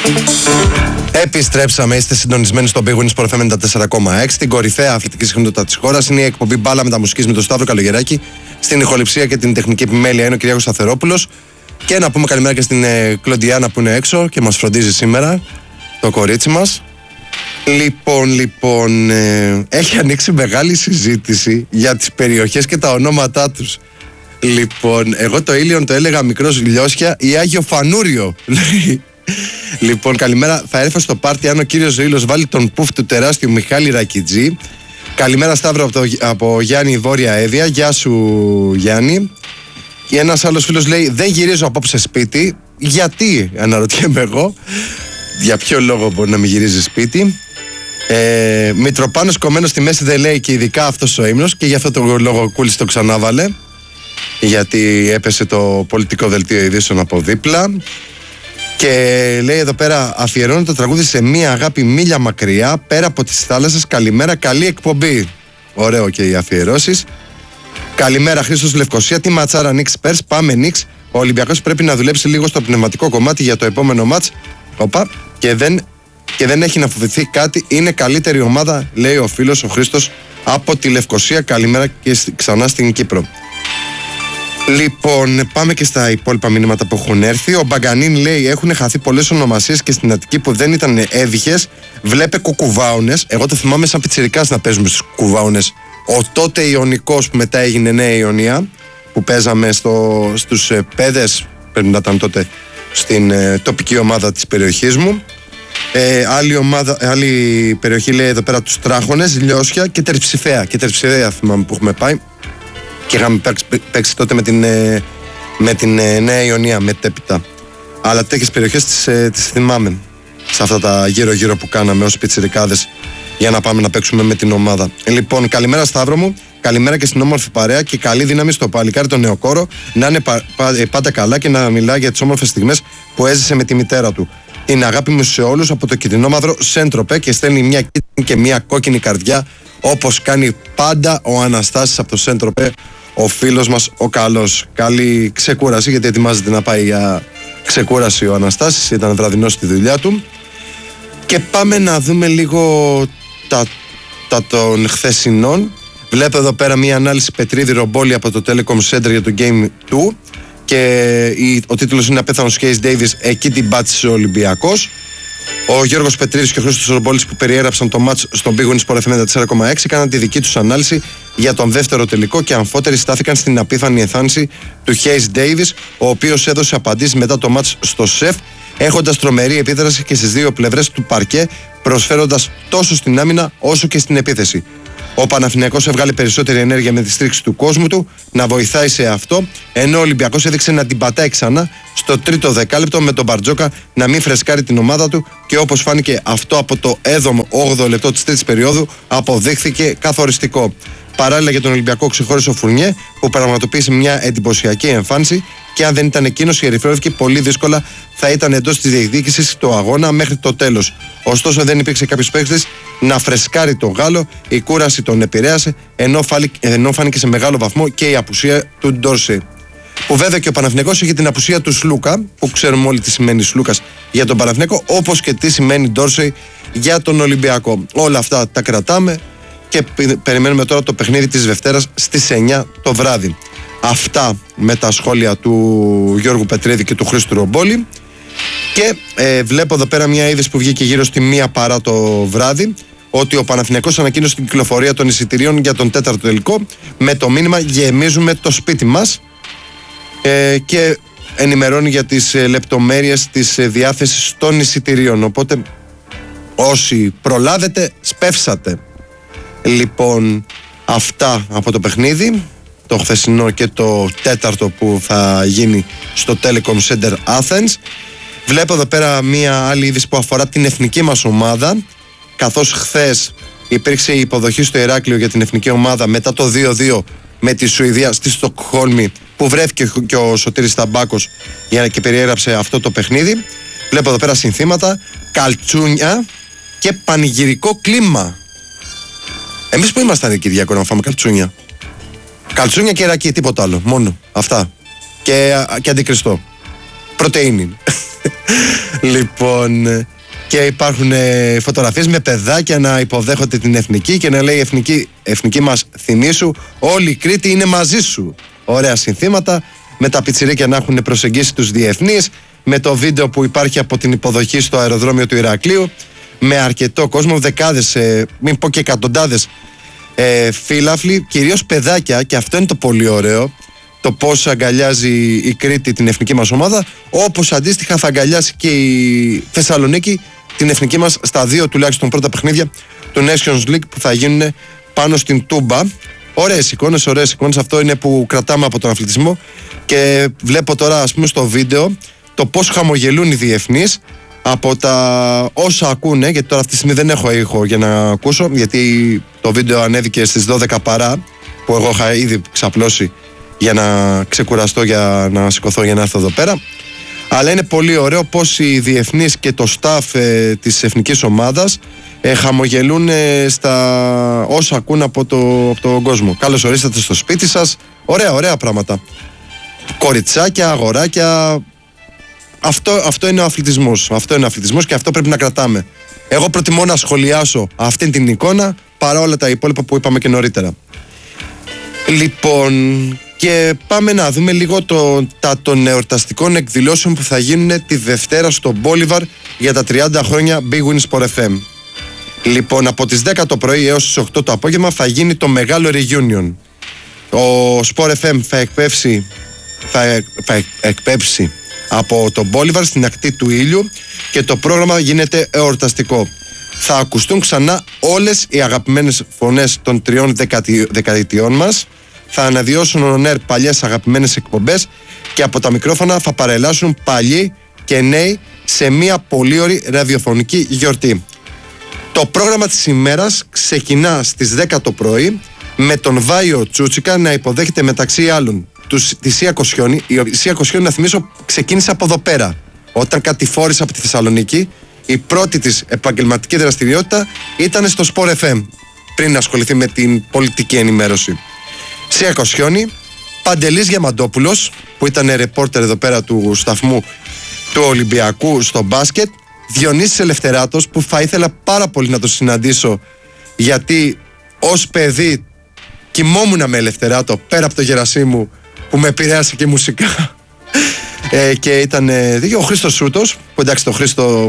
Επιστρέψαμε, είστε συντονισμένοι στο Big Win Sport FM 94,6. Την κορυφαία αθλητική συχνότητα της χώρας. Είναι η εκπομπή Μπάλα με τα μουσικής με τον Σταύρο Καλογεράκη. Στην ηχοληψία και την τεχνική επιμέλεια είναι ο Κυριάκος Σταθερόπουλος. Και να πούμε καλημέρα και στην Κλοντιάνα που είναι έξω και μας φροντίζει σήμερα, το κορίτσι μας. Λοιπόν, έχει ανοίξει μεγάλη συζήτηση για τις περιοχές και τα ονόματά τους. Λοιπόν, εγώ το Ήλιον το έλεγα Μικρός Λιώσια ή Άγιο Φανούριο. Λοιπόν, καλημέρα. Θα έρθω στο πάρτι αν ο κύριος Ζωήλος βάλει τον πουφ του τεράστιου Μιχάλη Ρακιτζή. Καλημέρα Σταύρο από Γιάννη Βόρεια Έδεια. Γεια σου Γιάννη. Και ένας άλλος φίλος λέει: δεν γυρίζω απόψε σπίτι. Γιατί, αναρωτιέμαι εγώ. Για ποιο λόγο μπορεί να μην γυρίζει σπίτι. Μητροπάνος κομμένος στη μέση δεν λέει και ειδικά αυτός ο ύμνος. Και γι' αυτό το λόγο ο Κούλης το ξανάβαλε. Γιατί έπεσε το πολιτικό δελτίο ειδήσεων από δίπλα. Και λέει εδώ πέρα: αφιερώνω το τραγούδι σε μία αγάπη μίλια μακριά, πέρα από τις θάλασσες. Καλημέρα, καλή εκπομπή. Ωραίο και οι αφιερώσεις. Καλημέρα, Χρήστος Λευκοσία. Τι ματσάρα Νίξ Πέρς. Πάμε Νίξ. Ο Ολυμπιακός πρέπει να δουλέψει λίγο στο πνευματικό κομμάτι για το επόμενο μάτς. Οπα. Και δεν έχει να φοβηθεί κάτι. Είναι καλύτερη ομάδα, λέει ο φίλος ο Χρήστος από τη Λευκοσία. Καλημέρα και ξανά στην Κύπρο. Λοιπόν, πάμε και στα υπόλοιπα μηνύματα που έχουν έρθει. Ο Μπαγκανίν λέει: έχουν χαθεί πολλές ονομασίες και στην Αττική που δεν ήταν έβυχες. Βλέπε κουκουβάουνες. Εγώ το θυμάμαι σαν πιτσιρικάς να παίζουμε στους κουκουβάουνες. Ο τότε Ιωνικός που μετά έγινε Νέα Ιωνία, που παίζαμε στους Πέδες, πρέπει να ήταν τότε στην τοπική ομάδα της περιοχής μου. Άλλη περιοχή λέει εδώ πέρα τους Τράχονες, Λιώσια και Τερψηφαία. Και Τερψηφαία θυμάμαι που έχουμε πάει. Και είχαμε παίξει τότε με την Νέα Ιωνία μετέπειτα. Αλλά τέτοιες περιοχές τις θυμάμαι σε αυτά τα γύρω-γύρω που κάναμε ως πιτσιρικάδες για να πάμε να παίξουμε με την ομάδα. Λοιπόν, καλημέρα Σταύρο μου, καλημέρα και στην όμορφη παρέα και καλή δύναμη στο παλικάρι τον νεοκόρο να είναι πάντα καλά και να μιλά για τις όμορφες στιγμές που έζησε με τη μητέρα του. Την αγάπη μου σε όλους από το κυτρινόμαυρο Σέντροπε και στέλνει μια κίτρινη και μια κόκκινη καρδιά όπως κάνει πάντα ο Αναστάσης από το Σέντροπε, ο φίλος μας ο καλός. Καλή ξεκούραση γιατί ετοιμάζεται να πάει για ξεκούραση ο Αναστάσης, ήταν βραδινός στη δουλειά του. Και πάμε να δούμε λίγο τα των χθεσινών. Βλέπω εδώ πέρα μια ανάλυση Πετρίδη Ρομπόλη από το Telecom Center για το Game 2 και ο τίτλος είναι «Απέθανος Case Davis, εκεί την πάτησε ο Ολυμπιακός». Ο Γιώργος Πετρίδης και ο Χρήστος Ρομπόλης που περιέγραψαν το μάτς στον Big Win Sport FM 94,6 έκαναν τη δική τους ανάλυση για τον δεύτερο τελικό και αμφότεροι στάθηκαν στην απίθανη εμφάνιση του Case Davis, ο οποίος έδωσε απαντήσεις μετά το μάτς στο ΣΕΦ, έχοντας τρομερή επίδραση και στις δύο πλευρές του παρκέ, προσφέροντας τόσο στην άμυνα όσο και στην επίθεση. Ο Παναθηναϊκός έβγαλε περισσότερη ενέργεια με τη στήριξη του κόσμου του να βοηθάει σε αυτό, ενώ ο Ολυμπιακός έδειξε να την πατάει ξανά στο τρίτο δεκάλεπτο με τον Μπαρτζόκα να μην φρεσκάρει την ομάδα του και όπως φάνηκε αυτό από το 7ο-8ο λεπτό της τρίτης περίοδου αποδείχθηκε καθοριστικό. Παράλληλα για τον Ολυμπιακό ξεχώρισε ο Φουρνιέ που πραγματοποίησε μια εντυπωσιακή εμφάνιση και αν δεν ήταν εκείνος οι ερυθρόλευκοι πολύ δύσκολα θα ήταν εντός της διεκδίκησης του αγώνα μέχρι το τέλος. Ωστόσο δεν υπήρξε κάποιος παίκτης να φρεσκάρει τον Γάλλο, η κούραση τον επηρέασε ενώ φάνηκε σε μεγάλο βαθμό και η απουσία του Ντόρσεϊ. Που βέβαια και ο Παναθηναϊκός είχε την απουσία του Σλούκα, που ξέρουμε όλοι τι σημαίνει Σλούκας για τον Παναθηναϊκό, όπως και τι σημαίνει Ντόρσεϊ για τον Ολυμπιακό. Όλα αυτά τα κρατάμε και περιμένουμε τώρα το παιχνίδι της Δευτέρας στις 9 το βράδυ. Αυτά με τα σχόλια του Γιώργου Πετρίδη και του Χρήστου Ρομπόλη. Και βλέπω εδώ πέρα μια είδηση που βγήκε γύρω στη 1 παρά το βράδυ, ότι ο Παναθηναϊκός ανακοίνωσε την κυκλοφορία των εισιτηρίων για τον τέταρτο τελικό με το μήνυμα «Γεμίζουμε το σπίτι μας» και ενημερώνει για τις λεπτομέρειες της διάθεσης των εισιτηρίων. Οπότε όσοι προλάβετε σπεύσατε. Λοιπόν, αυτά από το παιχνίδι, το χθεσινό και το τέταρτο που θα γίνει στο Telecom Center Athens. Βλέπω εδώ πέρα μία άλλη είδηση που αφορά την εθνική μας ομάδα, καθώς χθες υπήρξε η υποδοχή στο Ηράκλειο για την εθνική ομάδα μετά το 2-2 με τη Σουηδία στη Στοκχόλμη, που βρέθηκε και ο Σωτήρης Ταμπάκος για και περιέγραψε αυτό το παιχνίδι. Βλέπω εδώ πέρα συνθήματα, καλτσούνια και πανηγυρικό κλίμα. Εμείς που ήμασταν Κυριακό να φάμε καλτσούνια? Καλτσούνια και ρακί, τίποτα άλλο. Μόνο αυτά. Και αντικριστό. Πρωτεΐνη. Λοιπόν, και υπάρχουν φωτογραφίες με παιδάκια να υποδέχονται την εθνική και να λέει εθνική μας θυμήσου, όλη η Κρήτη είναι μαζί σου. Ωραία συνθήματα, με τα πιτσιρίκια να έχουν προσεγγίσει τους διεθνείς, με το βίντεο που υπάρχει από την υποδοχή στο αεροδρόμιο του Ηρακλείου, με αρκετό κόσμο, δεκάδες, μην πω και εκατοντάδες φίλαθλοι, κυρίως παιδάκια, και αυτό είναι το πολύ ωραίο, το πώς αγκαλιάζει η Κρήτη την εθνική μας ομάδα, όπως αντίστοιχα θα αγκαλιάσει και η Θεσσαλονίκη την εθνική μας στα 2 τουλάχιστον πρώτα παιχνίδια του Nations League που θα γίνουν πάνω στην Τούμπα. Ωραίες εικόνες, αυτό είναι που κρατάμε από τον αθλητισμό. Και βλέπω τώρα, ας πούμε, στο βίντεο το πώς χαμογελούν οι διεθνείς από τα όσα ακούνε, γιατί τώρα αυτή τη στιγμή δεν έχω ήχο για να ακούσω, γιατί το βίντεο ανέβηκε στις 12 παρά, που εγώ είχα ήδη ξαπλώσει για να ξεκουραστώ, για να σηκωθώ για να έρθω εδώ πέρα. Αλλά είναι πολύ ωραίο πως οι διεθνείς και το staff της εθνικής ομάδας χαμογελούν στα όσα ακούν από τον κόσμο. Καλώς ορίσατε στο σπίτι σας. Ωραία πράγματα. Κοριτσάκια, αγοράκια. Αυτό είναι ο αθλητισμός. Και αυτό πρέπει να κρατάμε. Εγώ προτιμώ να σχολιάσω αυτή την εικόνα παρά όλα τα υπόλοιπα που είπαμε και νωρίτερα. Λοιπόν, και πάμε να δούμε λίγο των εορταστικών εκδηλώσεων που θα γίνουν τη Δευτέρα στο Μπόλιβαρ για τα 30 χρόνια Big Win Sport FM. Λοιπόν, από τις 10 το πρωί έως τις 8 το απόγευμα θα γίνει το μεγάλο reunion. Ο Sport FM θα εκπέψει από το Μπόλιβαρ στην ακτή του ήλιου και το πρόγραμμα γίνεται εορταστικό. Θα ακουστούν ξανά όλες οι αγαπημένες φωνές των 3 δεκαετιών μας. Θα αναδιώσουν on air παλιές αγαπημένες εκπομπές και από τα μικρόφωνα θα παρελάσουν παλιοί και νέοι σε μια πολύ ωραία ραδιοφωνική γιορτή. Το πρόγραμμα της ημέρας ξεκινά στις 10 το πρωί με τον Βάιο Τσούτσικα να υποδέχεται μεταξύ άλλων τη Σία Κοσιόνη. Η Σία Κοσιόνη, να θυμίσω, ξεκίνησε από εδώ πέρα. Όταν κατηφόρησε από τη Θεσσαλονίκη, η πρώτη της επαγγελματική δραστηριότητα ήταν στο Sport FM, πριν να ασχοληθεί με την πολιτική ενημέρωση. Σία Κοσιόνη, Παντελής Διαμαντόπουλος, που ήταν ρεπόρτερ εδώ πέρα του σταθμού του Ολυμπιακού στο μπάσκετ, Διονύσης Ελευθεράτος, που θα ήθελα πάρα πολύ να το συναντήσω, γιατί ως παιδί κοιμόμουν με Ελευθεράτο, πέρα από το Γερασίμου που με επηρέασε και μουσικά. Και ήταν ο Χρήστος Σούτος, που εντάξει, τον Χρήστο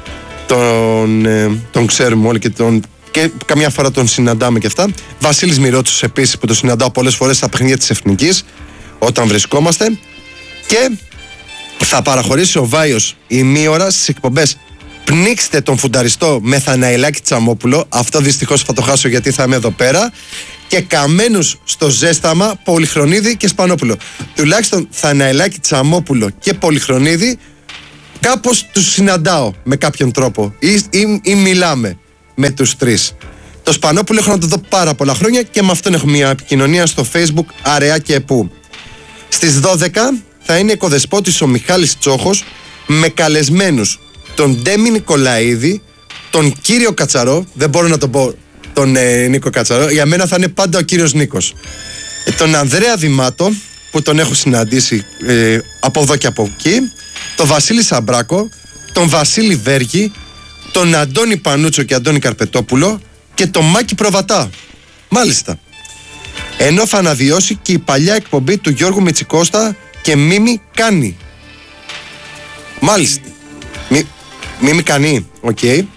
τον ξέρουμε όλοι και καμιά φορά τον συναντάμε και αυτά. Βασίλης Μυρότσος επίσης, που τον συναντάω πολλές φορές στα παιχνίδια της Εθνικής όταν βρισκόμαστε. Και θα παραχωρήσει ο Βάιος ημίωρα στις εκπομπές Πνίξτε τον Φουνταριστό με Θαναηλάκη Τσαμόπουλο. Αυτό δυστυχώς θα το χάσω γιατί θα είμαι εδώ πέρα. Και Καμένους στο Ζέσταμα, Πολυχρονίδη και Σπανόπουλο. Τουλάχιστον Θαναηλάκη Τσαμόπουλο και Πολυχρονίδη κάπως τους συναντάω με κάποιον τρόπο ή μιλάμε με τους τρεις. Το Σπανόπουλο έχω να το δω πάρα πολλά χρόνια και με αυτόν έχω μια επικοινωνία στο Facebook αραιά και επού. Στις 12 θα είναι οικοδεσπότης ο Μιχάλης Τσόχος με καλεσμένους τον Ντέμι Νικολαίδη, τον κύριο Κατσαρό, δεν μπορώ να τον πω τον Νίκο Κατσαρό, για μένα θα είναι πάντα ο κύριος Νίκος, τον Ανδρέα Δημάτο, που τον έχω συναντήσει από εδώ και από εκεί, τον Βασίλη Σαμπράκο, τον Βασίλη Βέργη, τον Αντώνη Πανούτσο και Αντώνη Καρπετόπουλο και τον Μάκη Προβατά. Μάλιστα. Ενώ θα αναβιώσει και η παλιά εκπομπή του Γιώργου Μητσικώστα και Μίμη Κάνει. Μάλιστα. Μίμη Κάνει, οκ.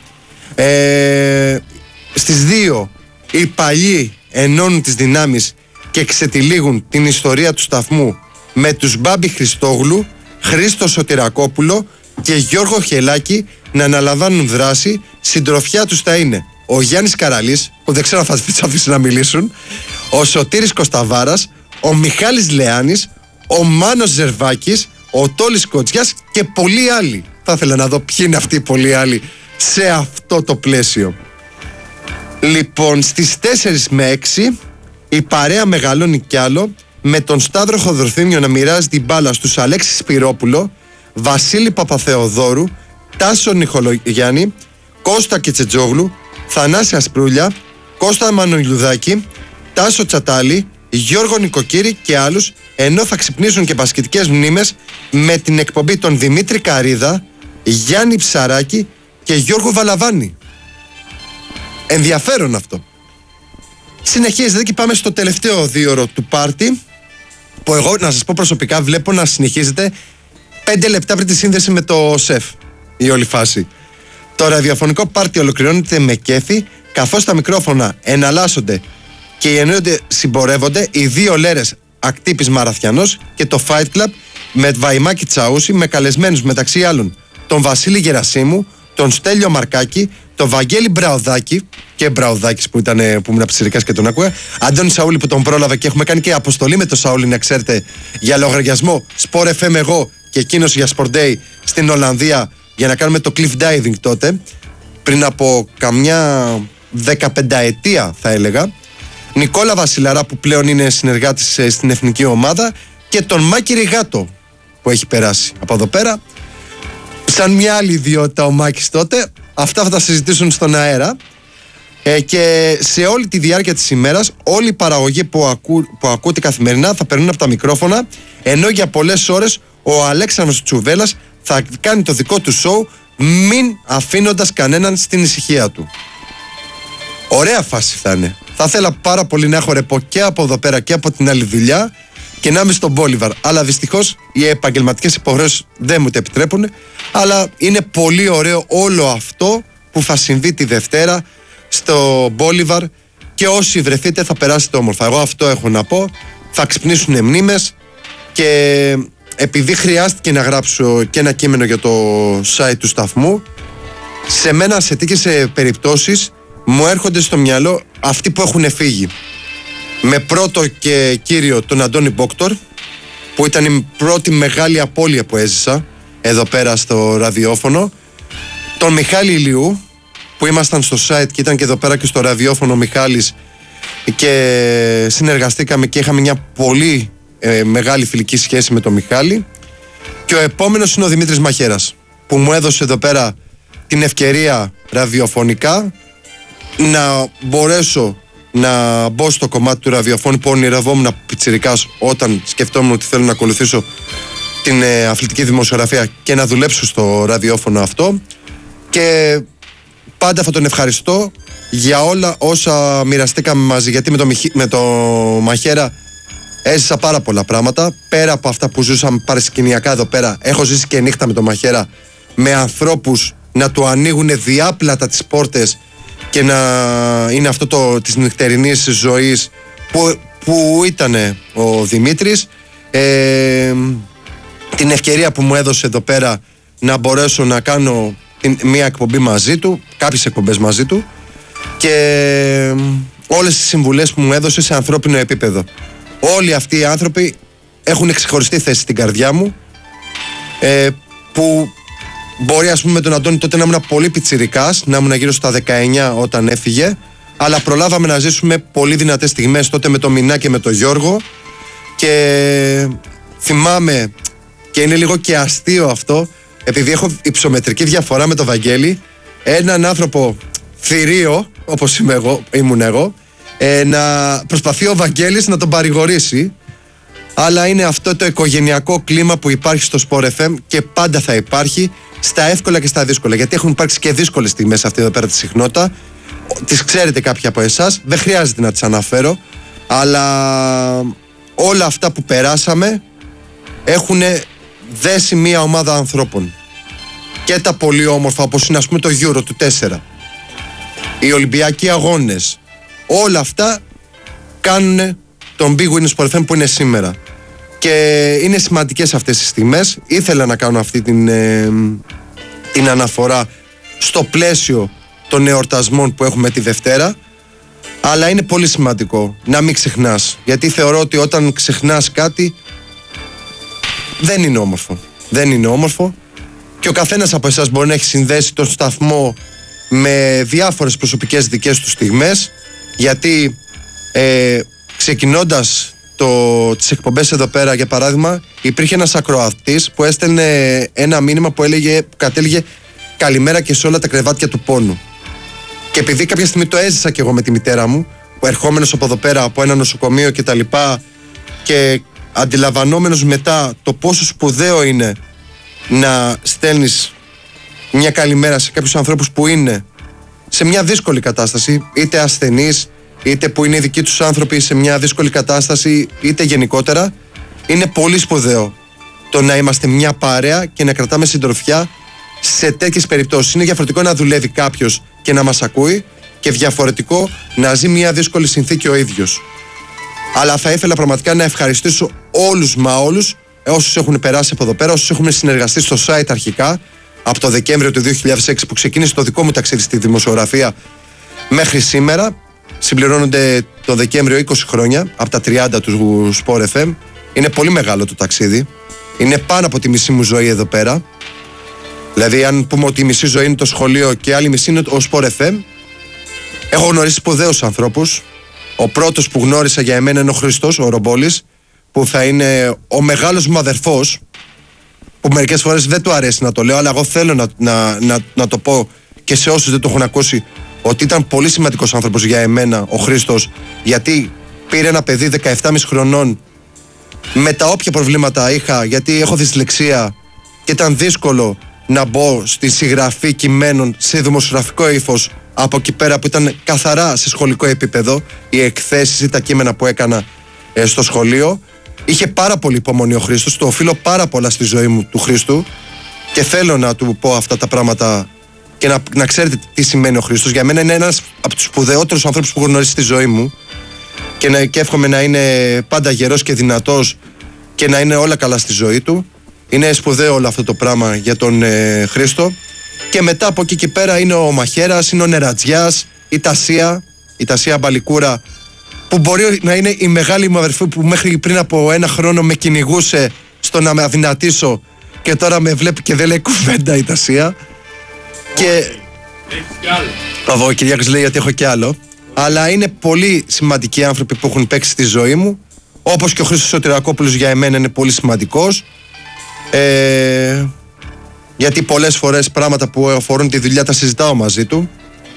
Στις 2 οι παλιοί ενώνουν τις δυνάμεις και ξετυλίγουν την ιστορία του σταθμού με τους Μπάμπη Χριστόγλου, Χρήστο Σωτηρακόπουλο και Γιώργο Χελάκη να αναλαμβάνουν δράση. Συντροφιά τους θα είναι ο Γιάννης Καραλής, που δεν ξέρω αν θα τους αφήσει να μιλήσουν, ο Σωτήρης Κωσταβάρας, ο Μιχάλης Λεάνης, ο Μάνος Ζερβάκης, ο Τόλης Κοτσιάς και πολλοί άλλοι. Θα ήθελα να δω ποιοι είναι αυτοί οι πολλοί άλλοι σε αυτό το πλαίσιο. Λοιπόν, στις 4 με 6 η παρέα μεγαλώνει κι άλλο, με τον Σταύρο Χοδροθύμιο να μοιράζει την μπάλα στους Αλέξη Σπυρόπουλο, Βασίλη Παπαθεοδόρου, Τάσο Νιχολογιάννη, Κώστα Κετσετζόγλου, Θανάση Ασπρούλια, Κώστα Μανολιουδάκη, Τάσο Τσατάλη, Γιώργο Νικοκύρη και άλλους, ενώ θα ξυπνήσουν και μπασκετικές μνήμες με την εκπομπή των Δημήτρη Καρίδα, Γιάννη Ψαράκη και Γιώργο Βαλαβάνη. Ενδιαφέρον αυτό. Συνεχίζεται και πάμε στο τελευταίο δίωρο του πάρτι, που εγώ να σας πω προσωπικά βλέπω να συνεχίζεται 5 λεπτά πριν τη σύνδεση με το ΣΕΦ η όλη φάση. Το ραδιοφωνικό πάρτι ολοκληρώνεται με κέφι, καθώς τα μικρόφωνα εναλλάσσονται και οι εννοούνται συμπορεύονται οι δύο λέρες Ακτύπης Μαραθιανός και το Fight Club με Βαϊμάκη Τσαούση, με καλεσμένους μεταξύ άλλων τον Βασίλη Γερασίμου, τον Στέλιο Μαρκάκη, τον Βαγγέλη Μπραουδάκη και Μπραουδάκης που ήμουν ψηρικάς και τον άκουγα, Αντώνη Σαούλη που τον πρόλαβε και έχουμε κάνει και αποστολή με τον Σαούλη, να ξέρετε, για λογαριασμό Sport FM εγώ και εκείνος για Sport Day στην Ολλανδία, για να κάνουμε το cliff diving τότε, πριν από καμιά 15ετία θα έλεγα. Νικόλα Βασιλαρά που πλέον είναι συνεργάτης στην εθνική ομάδα και τον Μάκη Ριγάτο που έχει περάσει από εδώ πέρα. Σαν μια άλλη ιδιότητα ο Μάκης τότε. Αυτά θα τα συζητήσουν στον αέρα. Και σε όλη τη διάρκεια της ημέρας όλοι οι παραγωγοί που ακούτε καθημερινά θα περνούν από τα μικρόφωνα, ενώ για πολλές ώρες ο Αλέξανδρος Τσουβέλλας θα κάνει το δικό του σοου, μην αφήνοντας κανέναν στην ησυχία του. Ωραία φάση θα είναι. Θα ήθελα πάρα πολύ να έχω ρεπό και από εδώ πέρα και από την άλλη δουλειά και να είμαι στον Μπόλιβαρ. Αλλά δυστυχώς οι επαγγελματικές υποχρεώσεις δεν μου το επιτρέπουν. Αλλά είναι πολύ ωραίο όλο αυτό που θα συμβεί τη Δευτέρα στο Μπόλιβαρ και όσοι βρεθείτε θα περάσετε όμορφα. Εγώ αυτό έχω να πω. Θα ξυπνήσουν μνήμες και επειδή χρειάστηκε να γράψω και ένα κείμενο για το site του σταθμού, σε μένα σε τέτοιες περιπτώσεις μου έρχονται στο μυαλό αυτοί που έχουν φύγει. Με πρώτο και κύριο τον Αντώνη Μπόκτορ, που ήταν η πρώτη μεγάλη απώλεια που έζησα εδώ πέρα στο ραδιόφωνο, τον Μιχάλη Ηλιού που ήμασταν στο site και ήταν και εδώ πέρα και στο ραδιόφωνο ο Μιχάλης και συνεργαστήκαμε και είχαμε μια πολύ μεγάλη φιλική σχέση με τον Μιχάλη. Και ο επόμενος είναι ο Δημήτρης Μαχαίρας που μου έδωσε εδώ πέρα την ευκαιρία ραδιοφωνικά να μπορέσω να μπω στο κομμάτι του ραδιοφώνου που ονειρευόμουν πιτσιρικάς όταν σκεφτόμουν ότι θέλω να ακολουθήσω την αθλητική δημοσιογραφία και να δουλέψω στο ραδιόφωνο αυτό. Και πάντα θα τον ευχαριστώ για όλα όσα μοιραστήκαμε μαζί, γιατί με το Μαχαίρα έζησα πάρα πολλά πράγματα. Πέρα από αυτά που ζούσαμε παρασκηνιακά εδώ πέρα, έχω ζήσει και νύχτα με το Μαχαίρα, με ανθρώπους να του ανοίγουν διάπλατα τις πόρτες και να είναι αυτό της νυχτερινής ζωής που ήταν ο Δημήτρης. Την ευκαιρία που μου έδωσε εδώ πέρα να μπορέσω να κάνω μία εκπομπή μαζί του, κάποιες εκπομπές μαζί του, και όλες τις συμβουλές που μου έδωσε σε ανθρώπινο επίπεδο. Όλοι αυτοί οι άνθρωποι έχουν ξεχωριστή θέση στην καρδιά μου, που μπορεί, ας πούμε, με τον Αντώνη τότε να ήμουν πολύ πιτσιρικάς, να ήμουν γύρω στα 19 όταν έφυγε, αλλά προλάβαμε να ζήσουμε πολύ δυνατές στιγμές τότε με τον Μινά και με τον Γιώργο. Και θυμάμαι, και είναι λίγο και αστείο αυτό, επειδή έχω υψομετρική διαφορά με τον Βαγγέλη, έναν άνθρωπο θηρίο όπως ήμουν εγώ, να προσπαθεί ο Βαγγέλης να τον παρηγορήσει. Αλλά είναι αυτό το οικογενειακό κλίμα που υπάρχει στο Sport FM και πάντα θα υπάρχει, στα εύκολα και στα δύσκολα. Γιατί έχουν υπάρξει και δύσκολες στιγμές αυτή εδώ πέρα τη συχνότητα. Τις ξέρετε κάποιοι από εσάς, δεν χρειάζεται να τις αναφέρω. Αλλά όλα αυτά που περάσαμε έχουν δέσει μια ομάδα ανθρώπων. Και τα πολύ όμορφα, όπως είναι, ας πούμε, το Euro του 4, οι Ολυμπιακοί αγώνες, όλα αυτά κάνουν τον Big Win Sport FM που είναι σήμερα. Και είναι σημαντικές αυτές τις στιγμές. Ήθελα να κάνω αυτή την αναφορά στο πλαίσιο των εορτασμών που έχουμε τη Δευτέρα. Αλλά είναι πολύ σημαντικό να μην ξεχνάς, γιατί θεωρώ ότι όταν ξεχνάς κάτι δεν είναι όμορφο. Δεν είναι όμορφο. Και ο καθένας από εσάς μπορεί να έχει συνδέσει τον σταθμό με διάφορες προσωπικές δικές του στιγμές, γιατί ξεκινώντας τις εκπομπές εδώ πέρα, για παράδειγμα, υπήρχε ένας ακροατής που έστελνε ένα μήνυμα που κατέληγε «Καλημέρα και σε όλα τα κρεβάτια του πόνου». Και επειδή κάποια στιγμή το έζησα και εγώ με τη μητέρα μου, που ερχόμενος από εδώ πέρα από ένα νοσοκομείο και τα λοιπά, και αντιλαμβανόμενος μετά το πόσο σπουδαίο είναι να στέλνεις μια καλημέρα σε κάποιους ανθρώπους που είναι σε μια δύσκολη κατάσταση, είτε ασθενείς, είτε που είναι οι δικοί τους άνθρωποι σε μια δύσκολη κατάσταση, είτε γενικότερα. Είναι πολύ σπουδαίο το να είμαστε μια παρέα και να κρατάμε συντροφιά σε τέτοιες περιπτώσεις. Είναι διαφορετικό να δουλεύει κάποιος και να μας ακούει και διαφορετικό να ζει μια δύσκολη συνθήκη ο ίδιος. Αλλά θα ήθελα πραγματικά να ευχαριστήσω όλους όσους έχουν περάσει από εδώ πέρα, όσους έχουμε συνεργαστεί στο site αρχικά από το Δεκέμβριο του 2006 που ξεκίνησε το δικό μου ταξίδι στη δημοσιογραφία μέχρι σήμερα. Συμπληρώνονται το Δεκέμβριο 20 χρόνια από τα 30 του Sport FM. Είναι πολύ μεγάλο το ταξίδι. Είναι πάνω από τη μισή μου ζωή εδώ πέρα. Δηλαδή, αν πούμε ότι η μισή ζωή είναι το σχολείο και η άλλη μισή είναι ο Sport FM, έχω γνωρίσει σπουδαίους ανθρώπους. Ο πρώτος που γνώρισα για εμένα είναι ο Χριστός, ο Ρομπόλης, που θα είναι ο μεγάλος μου αδερφός, που μερικές φορές δεν του αρέσει να το λέω, αλλά εγώ θέλω να το πω και σε όσους δεν το έχουν ακούσει, ότι ήταν πολύ σημαντικός άνθρωπος για εμένα ο Χρήστος, γιατί πήρε ένα παιδί 17,5 χρονών με τα όποια προβλήματα είχα, γιατί έχω δυσλεξία και ήταν δύσκολο να μπω στη συγγραφή κειμένων σε δημοσιογραφικό ύφος από εκεί πέρα που ήταν καθαρά σε σχολικό επίπεδο, οι εκθέσεις ή τα κείμενα που έκανα στο σχολείο. Είχε πάρα πολύ υπομονή ο Χρήστος, του οφείλω πάρα πολλά στη ζωή μου του Χρήστου και θέλω να του πω αυτά τα πράγματα και να ξέρετε τι σημαίνει ο Χρήστος. Για μένα είναι ένας από τους σπουδαιότερους ανθρώπους που έχω γνωρίσει στη ζωή μου και εύχομαι να είναι πάντα γερός και δυνατός και να είναι όλα καλά στη ζωή του. Είναι σπουδαίο όλο αυτό το πράγμα για τον Χρήστο. Και μετά από εκεί και πέρα είναι ο Μαχαίρας, είναι ο Νερατζιάς, η Τασία Μπαλικούρα, που μπορεί να είναι η μεγάλη μου αδερφή που μέχρι πριν από 1 χρόνο με κυνηγούσε στο να με αδυνατήσω και τώρα με βλέπει και δεν λέει κουβέντα η Τασία. Και ο Κυριάκος λέει ότι έχω κι άλλο. Αλλά είναι πολύ σημαντικοί άνθρωποι που έχουν παίξει στη ζωή μου, όπως και ο Χρήστος Σωτηρακόπουλος για εμένα είναι πολύ σημαντικός, γιατί πολλές φορές πράγματα που αφορούν τη δουλειά τα συζητάω μαζί του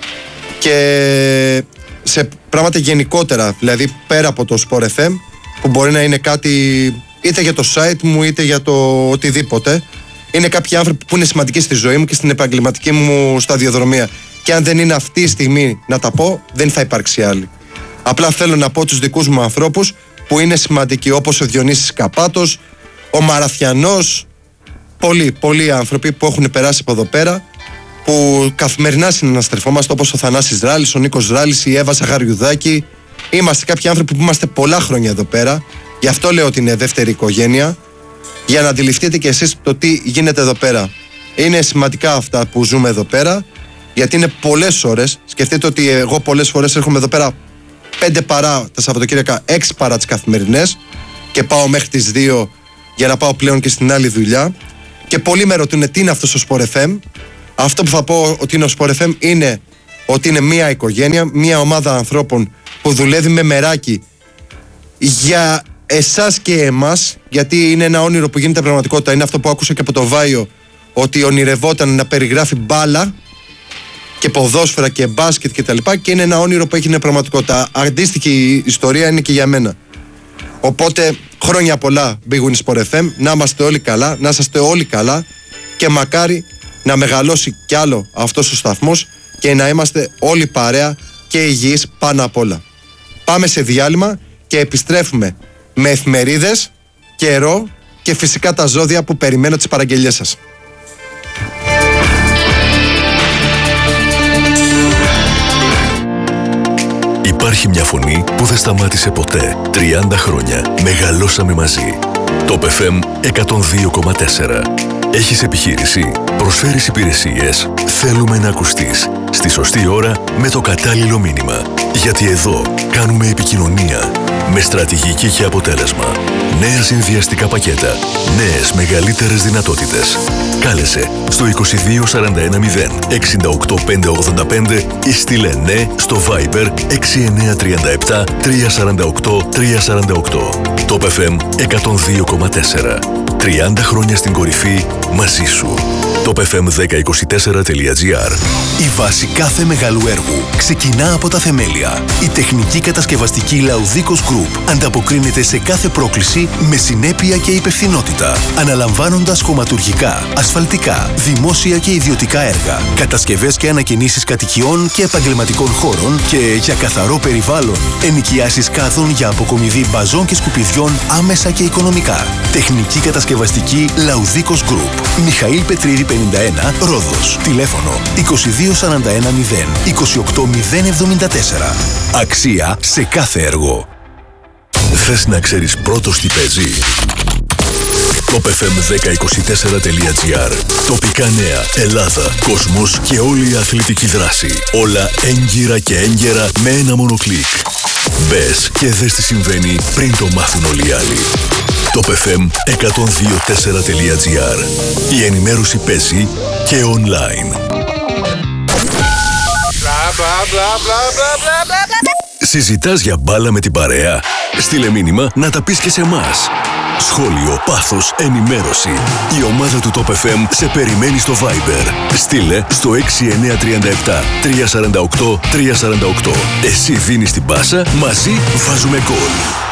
και σε πράγματα γενικότερα, δηλαδή πέρα από το Sport FM, που μπορεί να είναι κάτι είτε για το site μου είτε για το οτιδήποτε. Είναι κάποιοι άνθρωποι που είναι σημαντικοί στη ζωή μου και στην επαγγελματική μου σταδιοδρομία. Και αν δεν είναι αυτή η στιγμή να τα πω, δεν θα υπάρξει άλλη. Απλά θέλω να πω τους δικούς μου ανθρώπους που είναι σημαντικοί, όπως ο Διονύσης Καπάτος, ο Μαραθιανός, πολλοί άνθρωποι που έχουν περάσει από εδώ πέρα, που καθημερινά συναναστρεφόμαστε, όπως ο Θανάσης Ράλης, ο Νίκος Ράλης, η Εύα Ζαχαριουδάκη. Είμαστε κάποιοι άνθρωποι που είμαστε πολλά χρόνια εδώ πέρα. Γι' αυτό λέω ότι είναι δεύτερη οικογένεια, για να αντιληφθείτε και εσείς το τι γίνεται εδώ πέρα. Είναι σημαντικά αυτά που ζούμε εδώ πέρα, γιατί είναι πολλές ώρες. Σκεφτείτε ότι εγώ πολλές φορές έρχομαι εδώ πέρα 5 παρά τα Σαββατοκύριακα, 6 παρά τις καθημερινές και πάω μέχρι τις 2 για να πάω πλέον και στην άλλη δουλειά. Και πολλοί με ρωτούν τι είναι αυτό στο Sport FM. Αυτό που θα πω ότι είναι ο Sport FM είναι ότι είναι μια οικογένεια, μια ομάδα ανθρώπων που δουλεύει με μεράκι για εσάς και εμάς, γιατί είναι ένα όνειρο που γίνεται πραγματικότητα. Είναι αυτό που άκουσα και από το Βάιο, ότι ονειρευόταν να περιγράφει μπάλα και ποδόσφαιρα και μπάσκετ και τα λοιπά, και είναι ένα όνειρο που έγινε πραγματικότητα. Αντίστοιχη ιστορία είναι και για μένα. Οπότε χρόνια πολλά Big Win Sport FM, να είμαστε όλοι καλά, να είσαστε όλοι καλά και μακάρι να μεγαλώσει κι άλλο αυτός ο σταθμός και να είμαστε όλοι παρέα και υγιείς πάνω απ' όλα. Πάμε σε διάλειμμα και επιστρέφουμε με εφημερίδες, καιρό και φυσικά τα ζώδια που περιμένω τις παραγγελίες σας. Υπάρχει μια φωνή που δεν σταμάτησε ποτέ. 30 χρόνια μεγαλώσαμε μαζί. Top FM 102,4. Έχεις επιχείρηση, προσφέρεις υπηρεσίες, θέλουμε να ακουστείς. Στη σωστή ώρα με το κατάλληλο μήνυμα. Γιατί εδώ κάνουμε επικοινωνία με στρατηγική και αποτέλεσμα. Νέα συνδυαστικά πακέτα, νέες μεγαλύτερες δυνατότητες. Κάλεσε στο 22410 68585 ή στείλε ναι στο Viber 6937 348 348. Top FM 102,4. 30 χρόνια στην κορυφή μαζί σου. topfm1024.gr. Η βάση κάθε μεγάλου έργου ξεκινά από τα θεμέλια. Η τεχνική κατασκευαστική Laudicos Group ανταποκρίνεται σε κάθε πρόκληση με συνέπεια και υπευθυνότητα, αναλαμβάνοντας χωματουργικά, ασφαλτικά, δημόσια και ιδιωτικά έργα, κατασκευές και ανακαινήσεις κατοικιών και επαγγελματικών χώρων και για καθαρό περιβάλλον, ενοικιάσεις κάδων για αποκομιδή μπαζών και σκουπιδιών άμεσα και οικονομικά. Τεχνική κατασκευαστική Laudicos Group. Μιχαήλ Πετρίδη 51, Ρόδος. Τηλέφωνο 22410 28074. Αξία σε κάθε έργο. Θες να ξέρεις πρώτος τι παίζει? topfm1024.gr. Τοπικά νέα, Ελλάδα, κόσμος και όλη η αθλητική δράση. Όλα έγκυρα και έγκαιρα με ένα μόνο κλικ. Μπες και δες τι συμβαίνει πριν το μάθουν όλοι οι άλλοι. topfm1024.gr. Η ενημέρωση παίζει και online. Συζητάς για μπάλα με την παρέα? Στείλε μήνυμα να τα πεις και σε εμάς. Σχόλιο, πάθος, ενημέρωση. Η ομάδα του Top FM σε περιμένει στο Viber. Στείλε στο 6937 348 348. Εσύ δίνεις την πάσα, μαζί βάζουμε γκολ.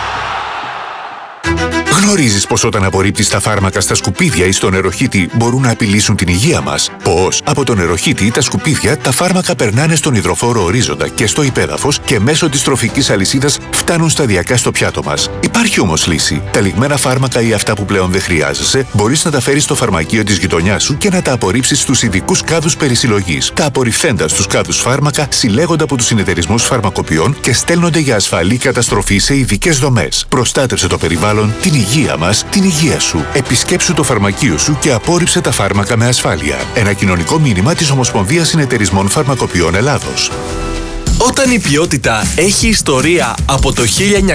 Γνωρίζεις πως όταν απορρίπτεις τα φάρμακα στα σκουπίδια ή στο νεροχύτη μπορούν να απειλήσουν την υγεία μας? Πώς? Από το νεροχύτη ή τα σκουπίδια τα φάρμακα περνάνε στον υδροφόρο ορίζοντα και στο υπέδαφος και μέσω της τροφικής αλυσίδας φτάνουν σταδιακά στο πιάτο μας. Υπάρχει όμως λύση. Τα λιγμένα φάρμακα ή αυτά που πλέον δεν χρειάζεσαι μπορείς να τα φέρεις στο φαρμακείο της γειτονιάς σου και να τα απορρίψεις στους ειδικούς κάδους περισυλλογής. Τα απορριφθέντα στους κάδους φάρμακα συλλέγονται από τους συνεταιρισμούς φαρμακοποιών και στέλνονται για ασφαλή καταστροφή σε ειδικές δομές. Προστάτευσε το περιβάλλον, την υγεία μας, την υγεία σου. Επισκέψου το φαρμακείο σου και απόρριψε τα φάρμακα με ασφάλεια. Ένα κοινωνικό μήνυμα της Ομοσπονδίας Συνεταιρισμών Φαρμακοποιών Ελλάδος. Όταν η ποιότητα έχει ιστορία από το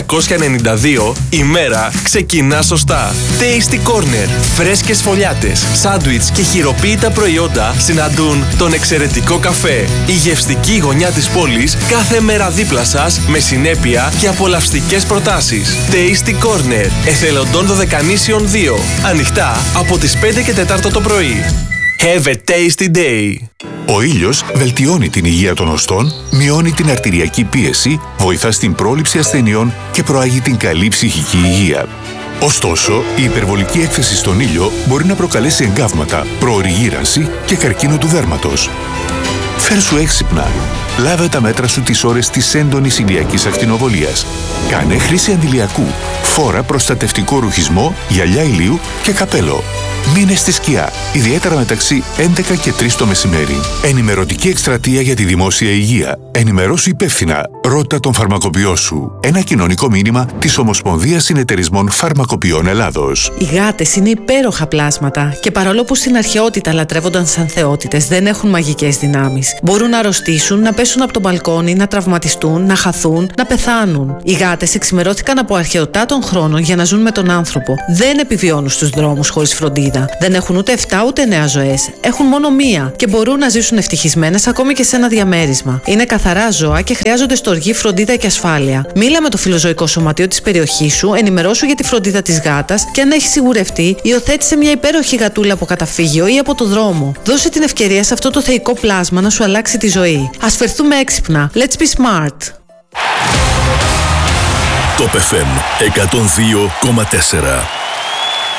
1992, η μέρα ξεκινά σωστά. Tasty Corner. Φρέσκες φωλιάτες, σάντουιτς και χειροποίητα προϊόντα συναντούν τον εξαιρετικό καφέ. Η γευστική γωνιά της πόλης κάθε μέρα δίπλα σας με συνέπεια και απολαυστικές προτάσεις. Tasty Corner. Εθελοντών Δωδεκανήσιων 2. Ανοιχτά από τις 5 και 4 το πρωί. Have a tasty day. Ο ήλιος βελτιώνει την υγεία των οστών, μειώνει την αρτηριακή πίεση, βοηθά στην πρόληψη ασθενειών και προάγει την καλή ψυχική υγεία. Ωστόσο, η υπερβολική έκθεση στον ήλιο μπορεί να προκαλέσει εγκάβματα, προωρή γύρανση και καρκίνο του δέρματος. Φέρσου έξυπνα. Λάβε τα μέτρα σου τις ώρες της έντονης ηλιακής ακτινοβολίας. Κάνε χρήση αντιλιακού. Φόρα προστατευτικό ρουχισμό, γυαλιά ηλίου και καπέλο. Μείνε στη σκιά, ιδιαίτερα μεταξύ 11 και 3 το μεσημέρι. Ενημερωτική εκστρατεία για τη δημόσια υγεία. Ενημερώσου υπεύθυνα. Ρώτα τον φαρμακοποιό σου. Ένα κοινωνικό μήνυμα της Ομοσπονδίας Συνεταιρισμών Φαρμακοποιών Ελλάδος. Οι γάτες είναι υπέροχα πλάσματα και παρόλο που στην αρχαιότητα λατρεύονταν σαν θεότητες, δεν έχουν μαγικές δυνάμεις. Μπορούν να αρρωστήσουν, να πέσουν από το μπαλκόνι, να τραυματιστούν, να χαθούν, να πεθάνουν. Οι γάτες εξημερώθηκαν από αρχαιοτά των χρόνων για να ζουν με τον άνθρωπο. Δεν επιβιώνουν στους δρόμους χωρίς φροντίδα. Δεν έχουν ούτε 7 ούτε 9 ζωές. Έχουν μόνο μία και μπορούν να ζήσουν ευτυχισμένες ακόμη και σε ένα διαμέρισμα. Είναι καθαρά ζώα και χρειάζονται στοργή, φροντίδα και ασφάλεια. Μίλα με το φιλοζωικό σωματείο της περιοχής σου, ενημερώσου για τη φροντίδα της γάτας και αν έχει σιγουρευτεί, υιοθέτησε μια υπέροχη γατούλα από καταφύγιο ή από το δρόμο. Δώσε την ευκαιρία σε αυτό το θεϊκό πλάσμα να σου αλλάξει τη ζωή. Ας φερθούμε έξυπνα. Let's be smart. Top FM 102,4.